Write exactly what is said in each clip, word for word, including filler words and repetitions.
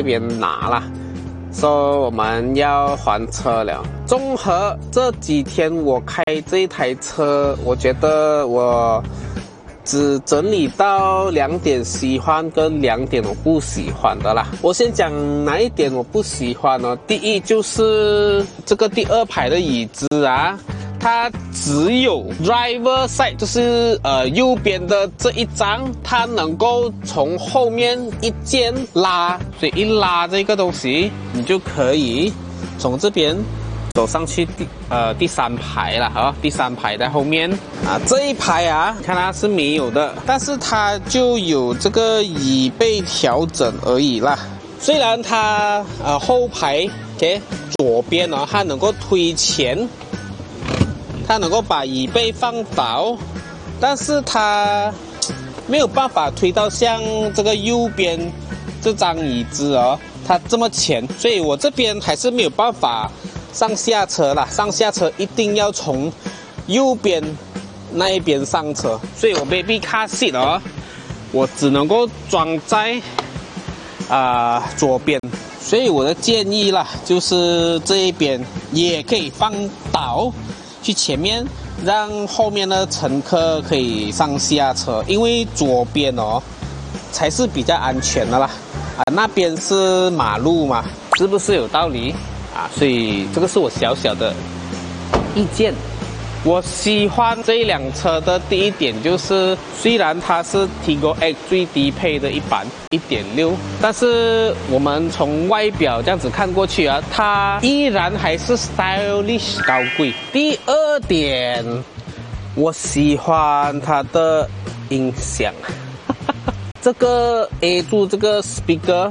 边拿啦。所以我们要还车了。综合这几天我开这一台车，我觉得我只整理到两点喜欢跟两点我不喜欢的啦。我先讲哪一点我不喜欢呢？第一就是这个第二排的椅子啊，它只有 driver side， 就是呃右边的这一张，它能够从后面一键拉，所以一拉这个东西，你就可以从这边走上去第呃第三排了啊，第三排在后面啊，这一排啊，看它是没有的，但是它就有这个椅背调整而已啦。虽然它呃后排 OK 左边呢，它能够推前，它能够把椅背放倒，但是它没有办法推到像这个右边这张椅子哦，它这么前，所以我这边还是没有办法上下车啦，上下车一定要从右边那一边上车，所以我 baby car seat 哦，我只能够装在啊、呃、左边，所以我的建议啦，就是这一边也可以放倒去前面，让后面的乘客可以上下车，因为左边哦才是比较安全的啦，啊那边是马路嘛，是不是有道理？啊，所以这个是我小小的意见。我喜欢这一辆车的第一点就是，虽然它是 Tiggo X 最低配的一版 一点六， 但是我们从外表这样子看过去啊，它依然还是 stylish 高贵。第二点，我喜欢它的音响。这个 A 柱这个 speaker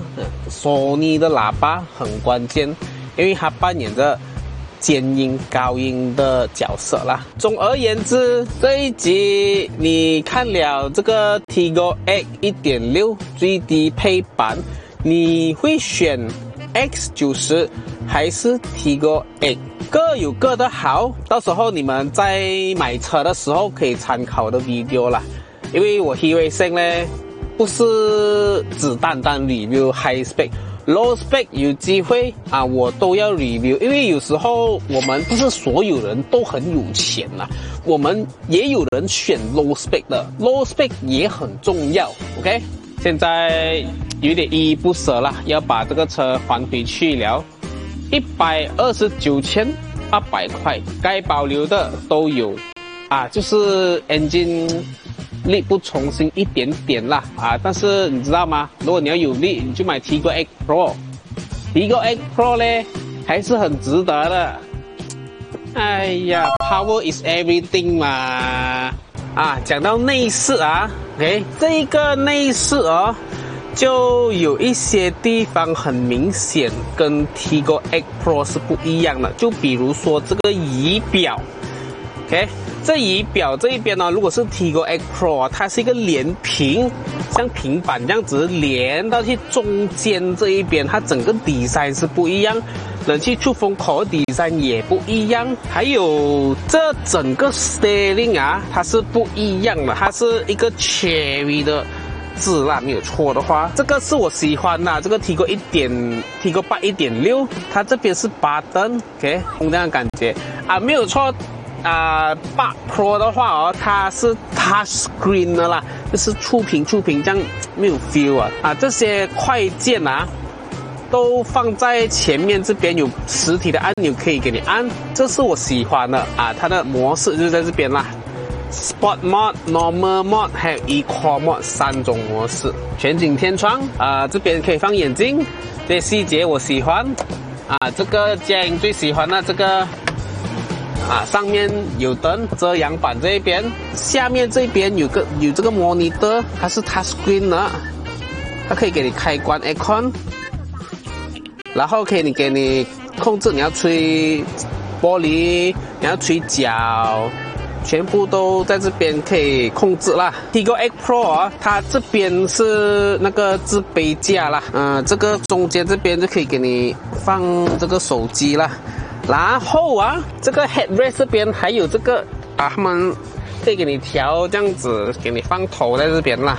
Sony 的喇叭很关键，因为它扮演着尖音高音的角色啦。总而言之，这一集你看了这个 Tiggo X 一点六 最低配版，你会选 X 九十 还是 Tiggo X？ 各有各的好，到时候你们在买车的时候可以参考的 video 啦。因为我 Hiraycing 呢不是只单单 review high spec。Low spec 有机会啊，我都要 review， 因为有时候我们不是所有人都很有钱啦，我们也有人选 low spec 的 ，low spec 也很重要 ，OK？ 现在有点依依不舍啦，要把这个车还回去了，一百二十九千八百块，该保留的都有啊，就是 engine。力不从心一点点啦啊！但是你知道吗？如果你要有力，你就买 Tiggo X Pro。Tiggo X Pro 呢，还是很值得的。哎呀 ，Power is everything 嘛！啊，讲到内饰啊 ，OK， 这个内饰哦，就有一些地方很明显跟 Tiggo X Pro 是不一样的。就比如说这个仪表 ，OK。这仪表这一边呢，如果是 Tiggo X Pro 啊，它是一个连屏，像平板这样子连到去中间这一边，它整个 design 是不一样，冷气出风口的 design 也不一样，还有这整个 steering 啊，它是不一样的，它是一个 cherry 的字啦，没有错的话，这个是我喜欢的，这个 Tiggo 一点 Tiggo 八 一点六， 它这边是 button， OK， 这样的感觉啊，没有错。啊、呃，八 Pro 的话哦，它是 Touch Screen 的啦，就是触屏触屏这样没有 feel 啊啊，这些快键啊都放在前面这边有实体的按钮可以给你按，这是我喜欢的啊，它的模式就在这边啦 ，Sport Mode、Normal Mode 还有 Eco Mode 三种模式，全景天窗啊、呃，这边可以放眼镜，这些细节我喜欢啊，这个佳莹最喜欢的这个。啊，上面有灯，遮阳板这一边，下面这边有个有这个 monitor， 它是 touch screen 的，它可以给你开关 aircon， 然后可以你给你控制你要吹玻璃，你要吹脚，全部都在这边可以控制啦。Tiggo X Pro 啊，它这边是那个置杯架啦，嗯、呃，这个中间这边就可以给你放这个手机啦。然后啊，这个 headrest 这边还有这个啊，他们可以给你调这样子，给你放头在这边啦。